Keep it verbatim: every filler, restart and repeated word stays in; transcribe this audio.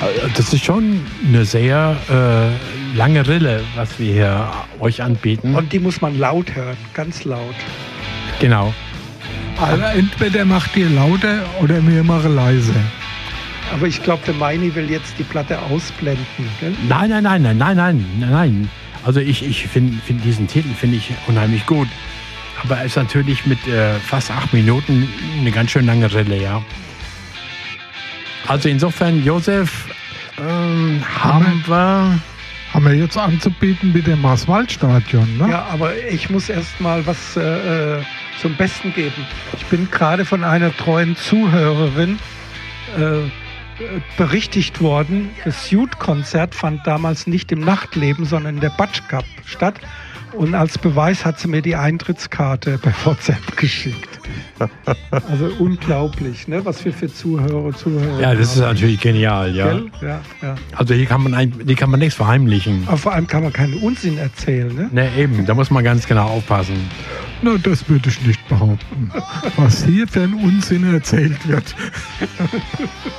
Das ist schon eine sehr äh, lange Rille, was wir hier euch anbieten. Und die muss man laut hören, ganz laut. Genau. Also entweder macht ihr lauter oder wir machen leise. Aber ich glaube, der Meini will jetzt die Platte ausblenden. Gell? Nein, nein, nein, nein, nein, nein, nein, nein. Also ich, ich finde find diesen Titel finde ich unheimlich gut. Aber es ist natürlich mit äh, fast acht Minuten eine ganz schön lange Rille, ja. Also insofern, Josef, ähm, haben wir... Haben wir jetzt anzubieten mit dem Maas-Wald-Stadion, ne? Ja, aber ich muss erst mal was äh, zum Besten geben. Ich bin gerade von einer treuen Zuhörerin äh, berichtigt worden, das Youth-Konzert fand damals nicht im Nachtleben, sondern in der Batsch Cup statt. Und als Beweis hat sie mir die Eintrittskarte per WhatsApp geschickt. Also unglaublich, ne? Was wir für Zuhörer, Zuhörer Ja, das ist natürlich genial, ja. Gell? Ja, ja. Also hier kann man, ein, hier kann man nichts verheimlichen. Aber vor allem kann man keinen Unsinn erzählen, ne? Ne, eben, da muss man ganz genau aufpassen. Na, das würde ich nicht behaupten. Was hier für ein Unsinn erzählt wird.